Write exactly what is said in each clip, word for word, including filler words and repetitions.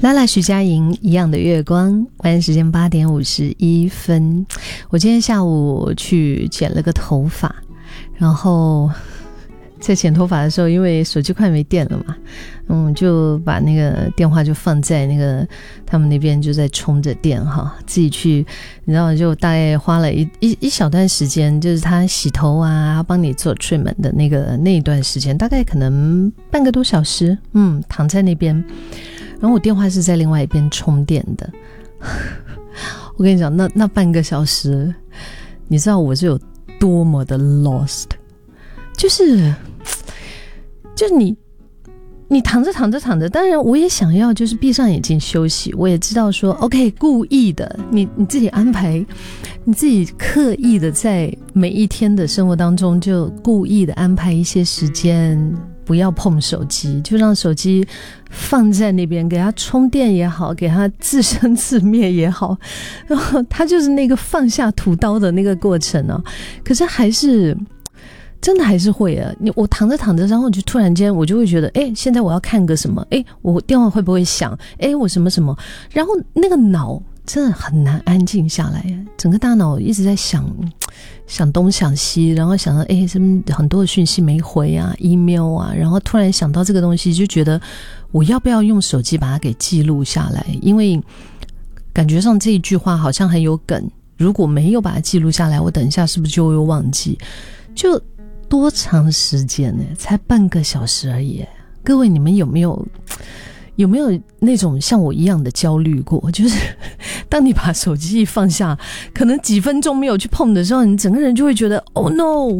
拉拉徐佳莹一样的月光，晚时间八点五十一分。我今天下午去剪了个头发，然后在剪头发的时候，因为手机快没电了嘛，嗯，就把那个电话就放在那个他们那边就在充着电哈，自己去，你知道，就大概花了一一一小段时间，就是他洗头啊，帮你做 treatment 的那个那一段时间，大概可能半个多小时，嗯，躺在那边。然后我电话是在另外一边充电的，我跟你讲，那那半个小时，你知道我是有多么的 lost， 就是就是你你躺着躺着躺着，当然我也想要就是闭上眼睛休息，我也知道说 OK 故意的，你你自己安排，你自己刻意的在每一天的生活当中就故意的安排一些时间。不要碰手机，就让手机放在那边，给它充电也好，给它自生自灭也好，然后它就是那个放下屠刀的那个过程啊。可是还是真的还是会啊，你我躺着躺着，然后就突然间我就会觉得，哎，现在我要看个什么？哎，我电话会不会响？哎，我什么什么？然后那个脑真的很难安静下来，整个大脑一直在想。想东想西，然后想到哎，什么很多的讯息没回啊 email 啊，然后突然想到这个东西，就觉得我要不要用手机把它给记录下来，因为感觉上这一句话好像很有梗，如果没有把它记录下来，我等一下是不是就会忘记？就多长时间呢？才半个小时而已。各位你们有没有有没有那种像我一样的焦虑过，就是当你把手机一放下，可能几分钟没有去碰的时候，你整个人就会觉得 Oh no。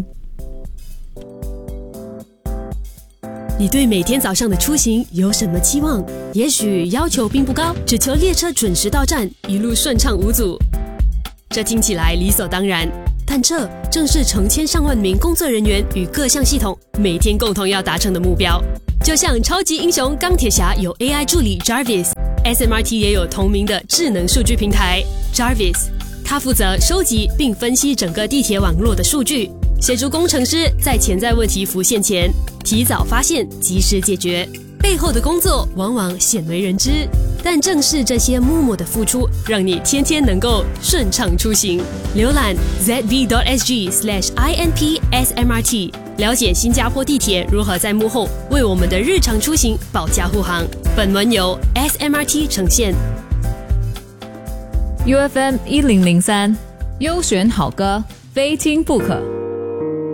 你对每天早上的出行有什么期望？也许要求并不高，只求列车准时到站，一路顺畅无阻。这听起来理所当然，但这正是成千上万名工作人员与各项系统每天共同要达成的目标。就像超级英雄钢铁侠有 A I 助理 Jarvis，S M R T 也有同名的智能数据平台 Jarvis， 它负责收集并分析整个地铁网络的数据，协助工程师在潜在问题浮现前提早发现，及时解决。背后的工作往往鲜为人知，但正是这些默默的付出，让你天天能够顺畅出行。浏览 z v dot s g slash i n p s m r t， 了解新加坡地铁如何在幕后为我们的日常出行保驾护航。本文由 S M R T 呈现。 U F M 一零零三，优选好歌，非听不可。